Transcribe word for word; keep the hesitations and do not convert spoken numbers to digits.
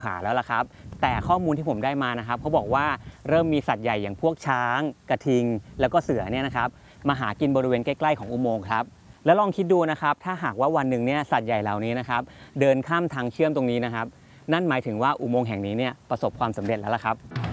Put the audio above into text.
หาแล้วล่ะครับแต่ข้อมูลที่ผมได้มานะครับเขาบอกว่าเริ่มมีสัตว์ใหญ่อย่างพวกช้างกระทิงแล้วก็เสือเนี่ยนะครับมาหากินบริเวณใกล้ๆของอุโมงค์ครับแล้วลองคิดดูนะครับถ้าหากว่าวันหนึ่งเนี่ยสัตว์ใหญ่เหล่านี้นะครับเดินข้ามทางเชื่อมตรงนี้นะครับนั่นหมายถึงว่าอุโมงค์แห่งนี้เนี่ยประสบความสำเร็จแล้วล่ะครับ